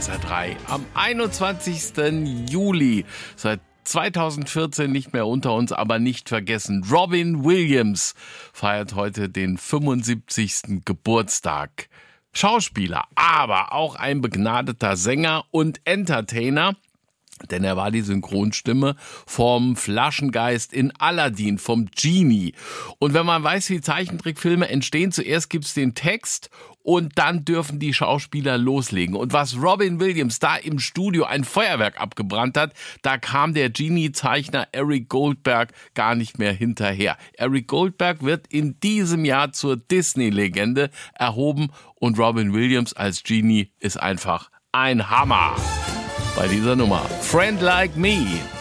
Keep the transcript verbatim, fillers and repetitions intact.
S R drei am einundzwanzigsten Juli. Seit zweitausendvierzehn nicht mehr unter uns, aber nicht vergessen. Robin Williams feiert heute den fünfundsiebzigsten Geburtstag. Schauspieler, aber auch ein begnadeter Sänger und Entertainer. Denn er war die Synchronstimme vom Flaschengeist in Aladdin, vom Genie. Und wenn man weiß, wie Zeichentrickfilme entstehen, zuerst gibt's den Text und dann dürfen die Schauspieler loslegen. Und was Robin Williams da im Studio ein Feuerwerk abgebrannt hat, da kam der Genie-Zeichner Eric Goldberg gar nicht mehr hinterher. Eric Goldberg wird in diesem Jahr zur Disney-Legende erhoben und Robin Williams als Genie ist einfach ein Hammer. Bei dieser Nummer Friend Like Me.